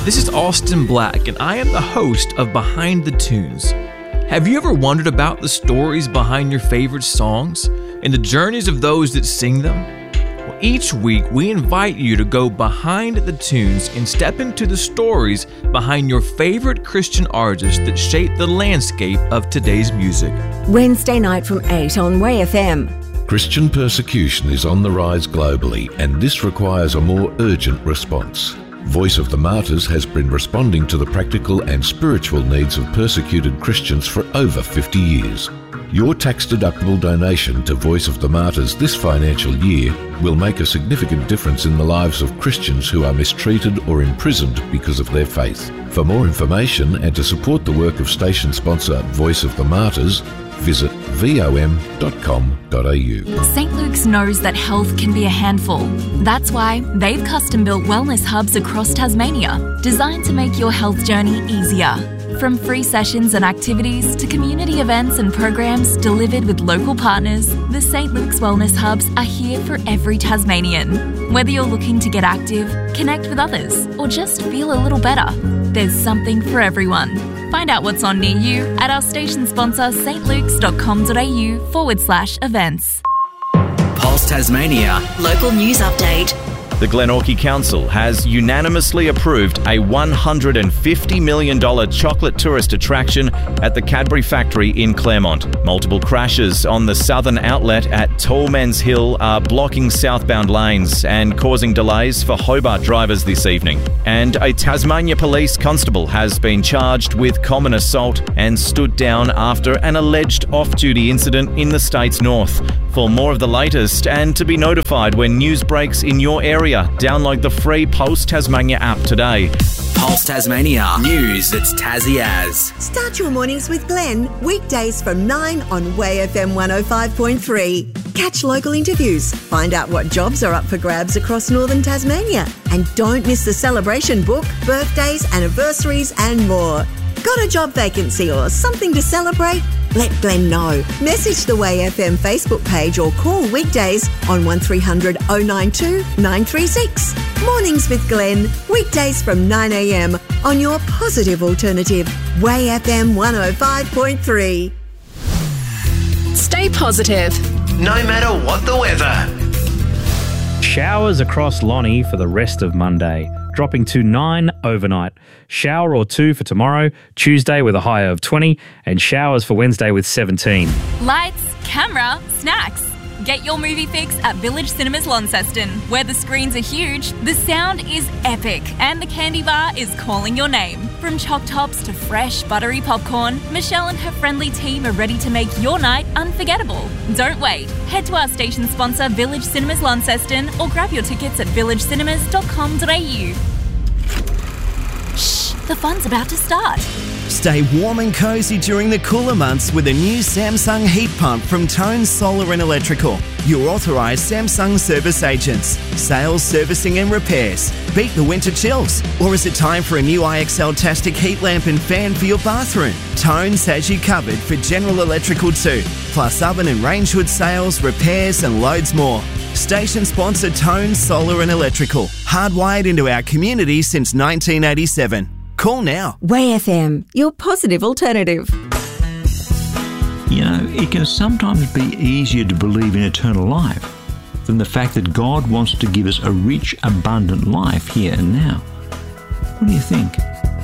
This is Austin Black, and I am the host of Behind the Tunes. Have you ever wondered about the stories behind your favorite songs and the journeys of those that sing them? Well, each week, we invite you to go behind the tunes and step into the stories behind your favorite Christian artists that shape the landscape of today's music. Wednesday night from 8 on Way FM. Christian persecution is on the rise globally, and this requires a more urgent response. Voice of the Martyrs has been responding to the practical and spiritual needs of persecuted Christians for over 50 years. Your tax-deductible donation to Voice of the Martyrs this financial year will make a significant difference in the lives of Christians who are mistreated or imprisoned because of their faith. For more information and to support the work of station sponsor Voice of the Martyrs, visit vom.com.au. St. Luke's knows that health can be a handful. That's why they've custom-built wellness hubs across Tasmania, designed to make your health journey easier. From free sessions and activities to community events and programs delivered with local partners, the St. Luke's Wellness Hubs are here for every Tasmanian. Whether you're looking to get active, connect with others, or just feel a little better, there's something for everyone. Find out what's on near you at our station sponsor stlukes.com.au/events. Pulse Tasmania local news update. The Glenorchy Council has unanimously approved a $150 million chocolate tourist attraction at the Cadbury factory in Claremont. Multiple crashes on the southern outlet at Tallmen's Hill are blocking southbound lanes and causing delays for Hobart drivers this evening. And a Tasmania police constable has been charged with common assault and stood down after an alleged off-duty incident in the state's north. For more of the latest and to be notified when news breaks in your area, download the free Pulse Tasmania app today. Pulse Tasmania. News that's Tassie as. Start your mornings with Glenn, weekdays from 9 on Way FM 105.3. Catch local interviews, find out what jobs are up for grabs across northern Tasmania, and don't miss the celebration book, birthdays, anniversaries and more. Got a job vacancy or something to celebrate? Let Glenn know. Message the Way FM Facebook page or call weekdays on 1300 092 936. Mornings with Glenn, weekdays from 9 a.m. on your positive alternative, Way FM 105.3. Stay positive, no matter what the weather. Showers across Lonnie for the rest of Monday, dropping to 9 overnight. Shower or 2 for tomorrow, Tuesday with a high of 20, and showers for Wednesday with 17. Lights, camera, snacks. Get your movie fix at Village Cinemas Launceston, where the screens are huge, the sound is epic, and the candy bar is calling your name. From choc tops to fresh, buttery popcorn, Michelle and her friendly team are ready to make your night unforgettable. Don't wait. Head to our station sponsor, Village Cinemas Launceston, or grab your tickets at villagecinemas.com.au. Shh, the fun's about to start. Stay warm and cosy during the cooler months with a new Samsung heat pump from Tone Solar and Electrical. Your authorised Samsung service agents. Sales, servicing and repairs. Beat the winter chills. Or is it time for a new IXL-tastic heat lamp and fan for your bathroom? Tones has you covered for general electrical too. Plus oven and range hood sales, repairs and loads more. Station sponsor Tone Solar and Electrical. Hardwired into our community since 1987. Call now. Way FM, your positive alternative. You know, it can sometimes be easier to believe in eternal life than the fact that God wants to give us a rich, abundant life here and now. What do you think?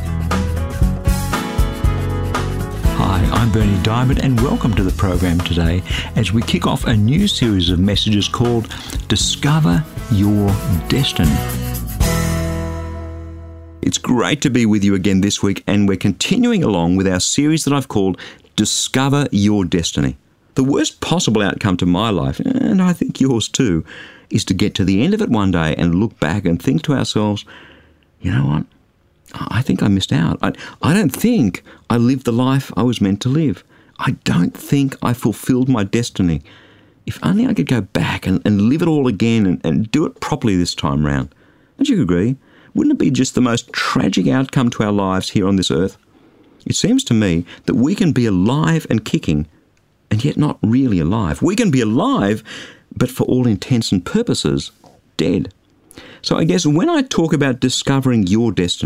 Hi, I'm Bernie Diamond and welcome to the program today as we kick off a new series of messages called Discover Your Destiny. It's great to be with you again this week, and we're continuing along with our series that I've called Discover Your Destiny. The worst possible outcome to my life, and I think yours too, is to get to the end of it one day and look back and think to ourselves, you know what? I think I missed out. I don't think I lived the life I was meant to live. I don't think I fulfilled my destiny. If only I could go back and live it all again and do it properly this time round. Don't you agree? Wouldn't it be just the most tragic outcome to our lives here on this earth? It seems to me that we can be alive and kicking and yet not really alive. We can be alive, but for all intents and purposes, dead. So I guess when I talk about discovering your destiny,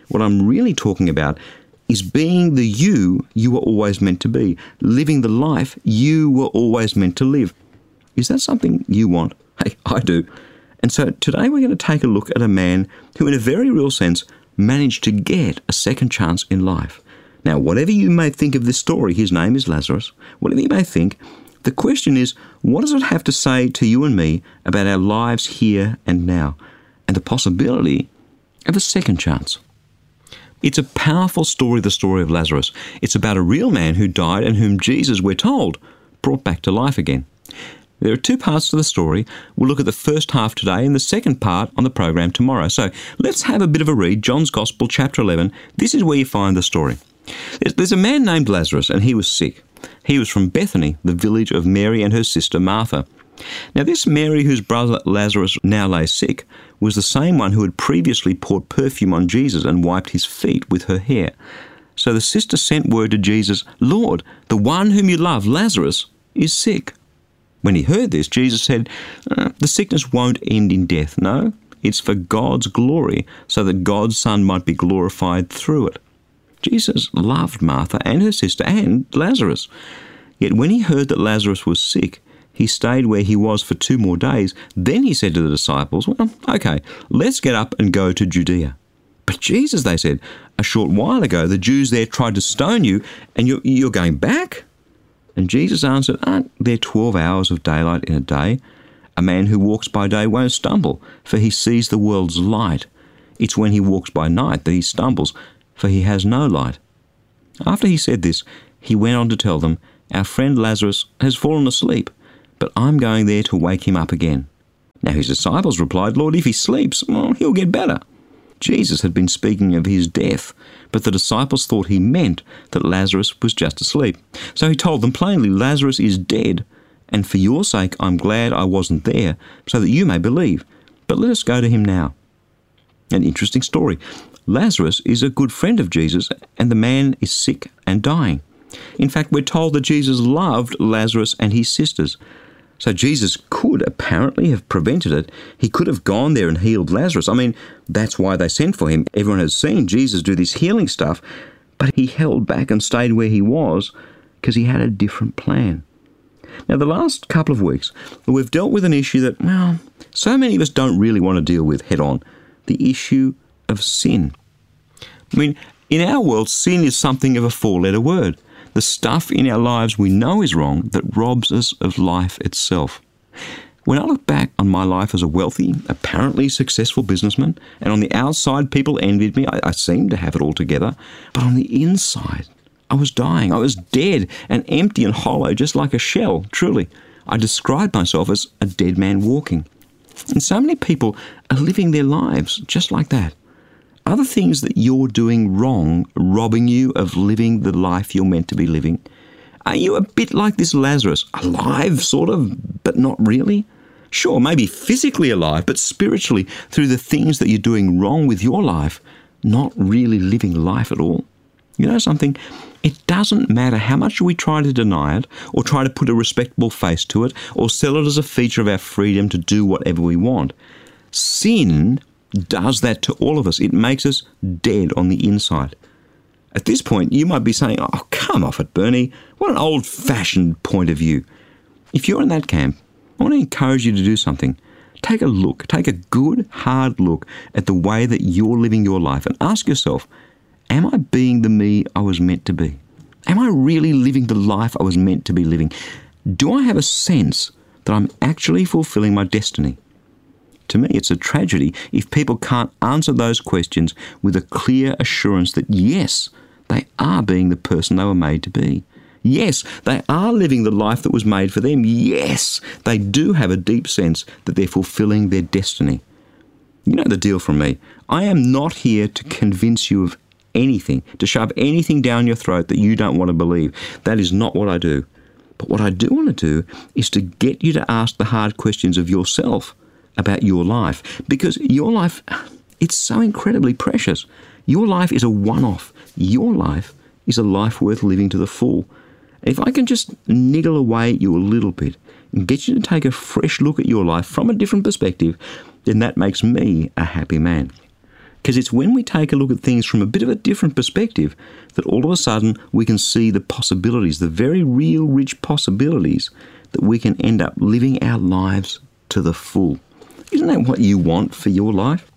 What I'm really talking about is being the you were always meant to be, living the life you were always meant to live. Is that something you want? Hey, I do. And so today we're going to take a look at a man who, in a very real sense, managed to get a second chance in life. Now, whatever you may think of this story, his name is Lazarus, whatever you may think, the question is, what does it have to say to you and me about our lives here and now, and the possibility of a second chance? It's a powerful story, the story of Lazarus. It's about a real man who died and whom Jesus, we're told, brought back to life again. There are two parts to the story. We'll look at the first half today and the second part on the program tomorrow. So let's have a bit of a read. John's Gospel, chapter 11. This is where you find the story. There's a man named Lazarus, and he was sick. He was from Bethany, the village of Mary and her sister Martha. Now this Mary, whose brother Lazarus now lay sick, was the same one who had previously poured perfume on Jesus and wiped his feet with her hair. So the sister sent word to Jesus, "Lord, the one whom you love, Lazarus, is sick." When he heard this, Jesus said, "The sickness won't end in death, no. It's for God's glory, so that God's Son might be glorified through it." Jesus loved Martha and her sister and Lazarus. Yet when he heard that Lazarus was sick, he stayed where he was for 2 more days. Then he said to the disciples, "Well, okay, let's get up and go to Judea." "But Jesus," they said, "a short while ago the Jews there tried to stone you, and you're going back?" And Jesus answered, "Aren't there 12 hours of daylight in a day? A man who walks by day won't stumble, for he sees the world's light. It's when he walks by night that he stumbles, for he has no light." After he said this, he went on to tell them, "Our friend Lazarus has fallen asleep, but I'm going there to wake him up again." Now his disciples replied, "Lord, if he sleeps, well, he'll get better." Jesus had been speaking of his death, but the disciples thought he meant that Lazarus was just asleep. So he told them plainly, "Lazarus is dead, and for your sake I'm glad I wasn't there, so that you may believe. But let us go to him now." An interesting story. Lazarus is a good friend of Jesus, and the man is sick and dying. In fact, we're told that Jesus loved Lazarus and his sisters. So Jesus could apparently have prevented it. He could have gone there and healed Lazarus. I mean, that's why they sent for him. Everyone has seen Jesus do this healing stuff, but he held back and stayed where he was because he had a different plan. Now, the last couple of weeks, we've dealt with an issue that, well, so many of us don't really want to deal with head on, the issue of sin. I mean, in our world, sin is something of a 4-letter word. The stuff in our lives we know is wrong that robs us of life itself. When I look back on my life as a wealthy, apparently successful businessman, and on the outside people envied me, I seemed to have it all together, but on the inside, I was dying. I was dead and empty and hollow, just like a shell, truly. I described myself as a dead man walking. And so many people are living their lives just like that. Are the things that you're doing wrong robbing you of living the life you're meant to be living? Are you a bit like this Lazarus, alive sort of, but not really? Sure, maybe physically alive, but spiritually, through the things that you're doing wrong with your life, not really living life at all? You know something? It doesn't matter how much we try to deny it, or try to put a respectable face to it, or sell it as a feature of our freedom to do whatever we want. Sin does that to all of us. It makes us dead on the inside. At this point, you might be saying, "Oh, come off it, Bernie. What an old-fashioned point of view." If you're in that camp, I want to encourage you to do something. Take a look, take a good, hard look at the way that you're living your life and ask yourself, am I being the me I was meant to be? Am I really living the life I was meant to be living? Do I have a sense that I'm actually fulfilling my destiny? To me, it's a tragedy if people can't answer those questions with a clear assurance that, yes, they are being the person they were made to be. Yes, they are living the life that was made for them. Yes, they do have a deep sense that they're fulfilling their destiny. You know the deal from me. I am not here to convince you of anything, to shove anything down your throat that you don't want to believe. That is not what I do. But what I do want to do is to get you to ask the hard questions of yourself about your life, because your life, it's so incredibly precious. Your life is a one-off. Your life is a life worth living to the full. If I can just niggle away at you a little bit and get you to take a fresh look at your life from a different perspective, then that makes me a happy man. Because it's when we take a look at things from a bit of a different perspective that all of a sudden we can see the possibilities, the very real rich possibilities that we can end up living our lives to the full. Isn't that what you want for your life?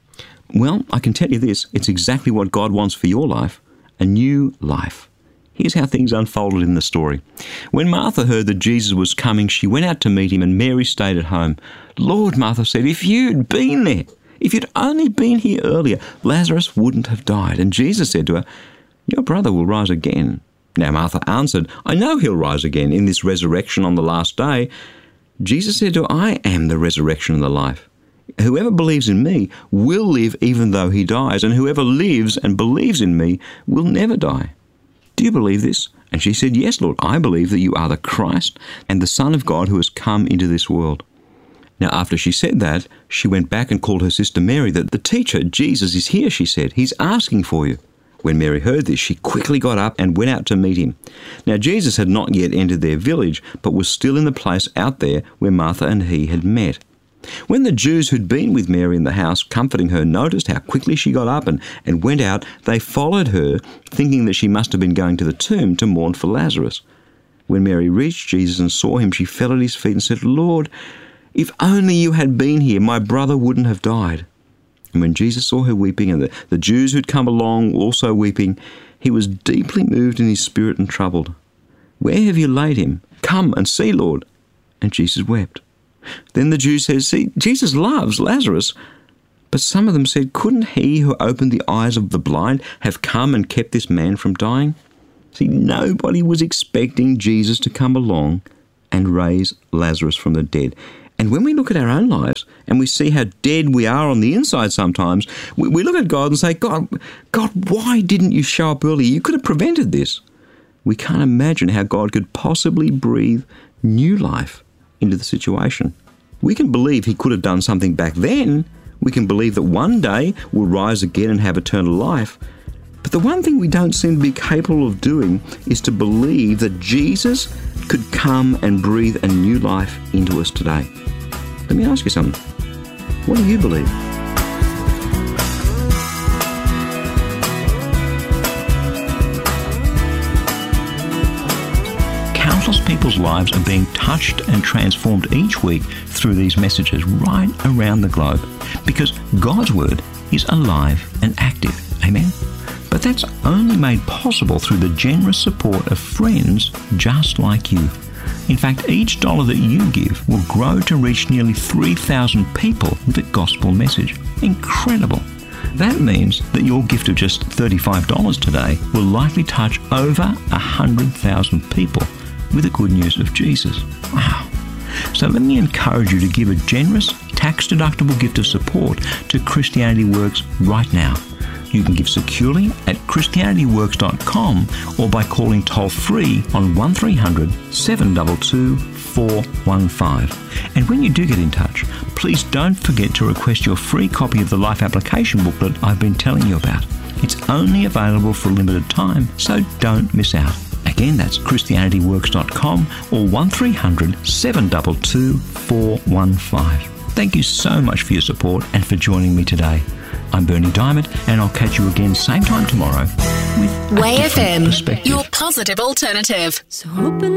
Well, I can tell you this, it's exactly what God wants for your life, a new life. Here's how things unfolded in the story. When Martha heard that Jesus was coming, she went out to meet him, and Mary stayed at home. Lord, Martha said, if you'd been there, if you'd only been here earlier, Lazarus wouldn't have died. And Jesus said to her, your brother will rise again. Now Martha answered, I know he'll rise again in this resurrection on the last day. Jesus said to her, I am the resurrection and the life. Whoever believes in me will live even though he dies, and whoever lives and believes in me will never die. Do you believe this? And she said, yes, Lord, I believe that you are the Christ and the Son of God who has come into this world. Now, after she said that, she went back and called her sister Mary. That the teacher, Jesus, is here, she said. He's asking for you. When Mary heard this, she quickly got up and went out to meet him. Now, Jesus had not yet entered their village, but was still in the place out there where Martha and he had met. When the Jews who'd been with Mary in the house, comforting her, noticed how quickly she got up and went out, they followed her, thinking that she must have been going to the tomb to mourn for Lazarus. When Mary reached Jesus and saw him, she fell at his feet and said, Lord, if only you had been here, my brother wouldn't have died. And when Jesus saw her weeping, and the Jews who'd come along also weeping, he was deeply moved in his spirit and troubled. Where have you laid him? Come and see, Lord. And Jesus wept. Then the Jews said, see, Jesus loves Lazarus. But some of them said, couldn't he who opened the eyes of the blind have come and kept this man from dying? See, nobody was expecting Jesus to come along and raise Lazarus from the dead. And when we look at our own lives and we see how dead we are on the inside sometimes, we look at God and say, God, why didn't you show up earlier? You could have prevented this. We can't imagine how God could possibly breathe new life into the situation. We can believe he could have done something back then. We can believe that one day we'll rise again and have eternal life. But the one thing we don't seem to be capable of doing is to believe that Jesus could come and breathe a new life into us today. Let me ask you something. What do you believe? Countless people's lives are being touched and transformed each week through these messages right around the globe, because God's Word is alive and active. Amen? But that's only made possible through the generous support of friends just like you. In fact, each dollar that you give will grow to reach nearly 3,000 people with a gospel message. Incredible. That means that your gift of just $35 today will likely touch over 100,000 people with the good news of Jesus. Wow. So let me encourage you to give a generous, tax-deductible gift of support to Christianity Works right now. You can give securely at ChristianityWorks.com or by calling toll-free on 1300 722 415. And when you do get in touch, please don't forget to request your free copy of the Life Application booklet I've been telling you about. It's only available for a limited time, so don't miss out. Again, that's ChristianityWorks.com or 1300 722 415. Thank you so much for your support and for joining me today. I'm Bernie Diamond, and I'll catch you again same time tomorrow with Way FM, perspective. your positive alternative. So open